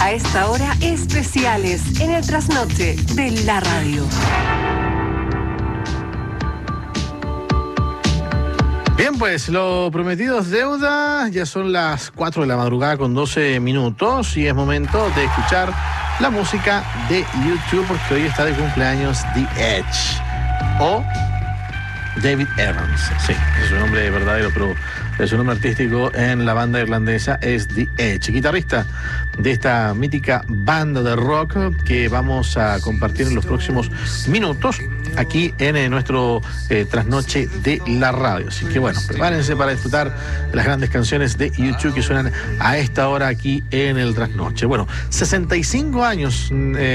A esta hora, especiales en el trasnoche de la radio. Bien, pues lo prometido es deuda. Ya son las 4 de la madrugada con 12 minutos y es momento de escuchar la música de YouTube, porque hoy está de cumpleaños The Edge o David Evans. Sí, es su nombre verdadero, pero su nombre artístico en la banda irlandesa es The Edge, guitarrista de esta mítica banda de rock que vamos a compartir en los próximos minutos aquí en nuestro trasnoche de la radio. Así que bueno, prepárense para disfrutar de las grandes canciones de YouTube que suenan a esta hora aquí en el trasnoche. Bueno, 65 años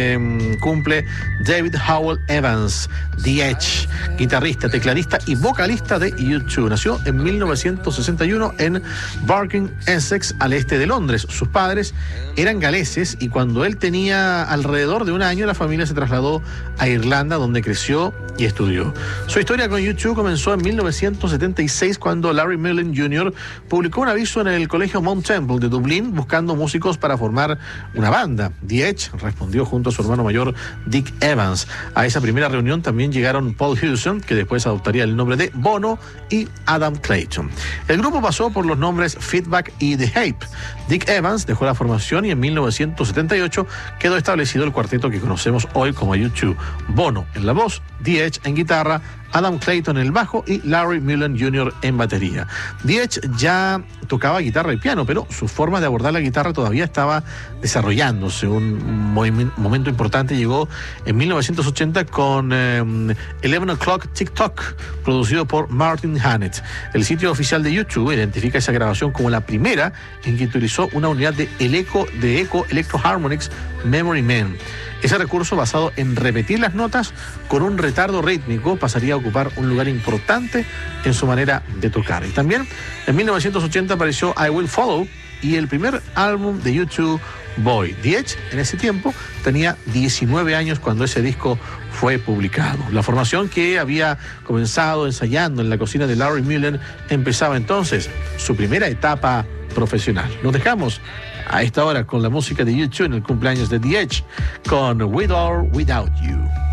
cumple David Howell Evans, The Edge, guitarrista, tecladista y vocalista de YouTube. Nació en 1961 en Barking, Essex, al este de Londres. Sus padres eran galeses y cuando él tenía alrededor de un año, la familia se trasladó a Irlanda, donde creció y estudió. Su historia con YouTube comenzó en 1976 cuando Larry Mullen Jr. publicó un aviso en el colegio Mount Temple de Dublín buscando músicos para formar una banda. The Edge respondió junto a su hermano mayor Dick Evans. A esa primera reunión también llegaron Paul Hewson, que después adoptaría el nombre de Bono, y Adam Clayton. El grupo pasó por los nombres Feedback y The Hype. Dick Evans dejó la formación y en 1978 quedó establecido el cuarteto que conocemos hoy como YouTube. Bono en la voz, The Edge en guitarra, Adam Clayton en el bajo y Larry Mullen Jr. en batería. The Edge ya tocaba guitarra y piano, pero su forma de abordar la guitarra todavía estaba desarrollándose. Un momento importante llegó en 1980 con 11 O'Clock TikTok, producido por Martin Hannett. El sitio oficial de YouTube identifica esa grabación como la primera en que utilizó una unidad de Echo Electro Harmonics Memory Man. Ese recurso, basado en repetir las notas con un retardo rítmico, pasaría a ocupar un lugar importante en su manera de tocar. Y también en 1980 apareció I Will Follow y el primer álbum de YouTube, Boy. The Edge en ese tiempo tenía 19 años cuando ese disco fue publicado. La formación, que había comenzado ensayando en la cocina de Larry Mullen, empezaba entonces su primera etapa profesional. Nos dejamos a esta hora con la música de YouTube en el cumpleaños de The Edge con With or Without You.